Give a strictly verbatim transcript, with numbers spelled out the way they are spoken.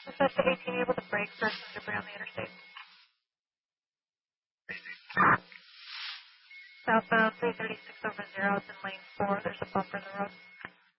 Is that the eighteen able to brake versus debris on the interstate? Southbound three thirty-six over zero, it's in lane four. There's a bump in the road.